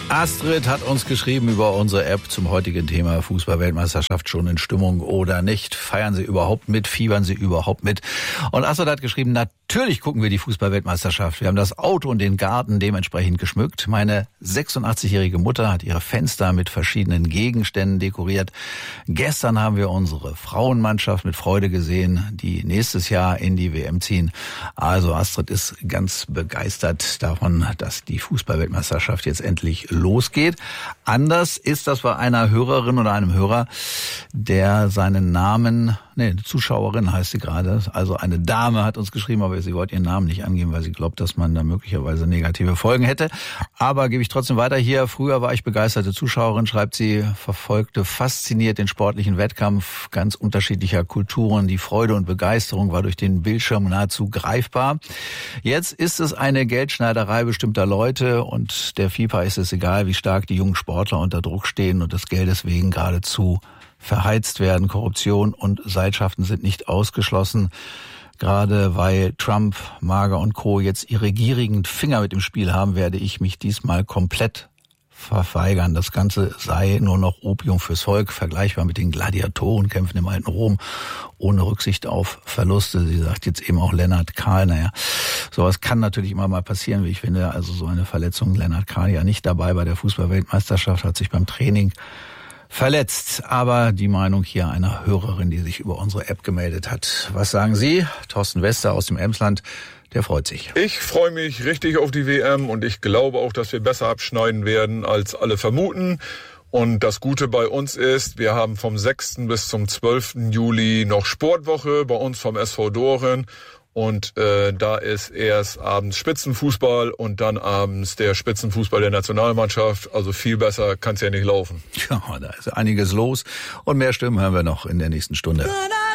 Astrid hat uns geschrieben über unsere App zum heutigen Thema Fußball-Weltmeisterschaft. Schon in Stimmung oder nicht? Feiern Sie überhaupt mit? Fiebern Sie überhaupt mit? Und Astrid hat geschrieben, natürlich gucken wir die Fußball-Weltmeisterschaft. Wir haben das Auto und den Garten dementsprechend geschmückt. Meine 86-jährige Mutter hat ihre Fenster mit verschiedenen Gegenständen dekoriert. Gestern haben wir unsere Frauenmannschaft mit Freude gesehen, die nächstes Jahr in die WM ziehen. Also Astrid ist ganz begeistert davon, dass die Fußball-Weltmeisterschaft jetzt endlich losgeht. Anders ist das bei einer Hörerin oder einem Hörer, der seinen Namen, eine Zuschauerin heißt sie gerade, also eine Dame hat uns geschrieben, aber sie wollte ihren Namen nicht angeben, weil sie glaubt, dass man da möglicherweise negative Folgen hätte. Aber gebe ich trotzdem weiter hier. Früher war ich begeisterte Zuschauerin, schreibt sie, verfolgte fasziniert den sportlichen Wettkampf ganz unterschiedlicher Kulturen. Die Freude und Begeisterung war durch den Bildschirm nahezu greifbar. Jetzt ist es eine Geldschneiderei bestimmter Leute und der FIFA ist es egal, wie stark die jungen Sportler unter Druck stehen und des Geldes wegen geradezu verheizt werden. Korruption und Seilschaften sind nicht ausgeschlossen. Gerade weil Trump, Mager und Co. jetzt ihre gierigen Finger mit im Spiel haben, werde ich mich diesmal komplett verweigern. Das Ganze sei nur noch Opium fürs Volk, vergleichbar mit den Gladiatorenkämpfen im alten Rom, ohne Rücksicht auf Verluste. Sie sagt jetzt eben auch Lennart Kahl. Naja, sowas kann natürlich immer mal passieren, wie ich finde. Also so eine Verletzung, Lennart Kahl ja nicht dabei bei der Fußball-Weltmeisterschaft, hat sich beim Training verletzt. Aber die Meinung hier einer Hörerin, die sich über unsere App gemeldet hat. Was sagen Sie? Thorsten Wester aus dem Emsland, der freut sich. Ich freue mich richtig auf die WM und ich glaube auch, dass wir besser abschneiden werden, als alle vermuten. Und das Gute bei uns ist, wir haben vom 6. bis zum 12. Juli noch Sportwoche bei uns vom SV Doren. Und da ist erst abends Spitzenfußball und dann abends der Spitzenfußball der Nationalmannschaft. Also viel besser kann es ja nicht laufen. Ja, da ist einiges los und mehr Stimmen hören wir noch in der nächsten Stunde.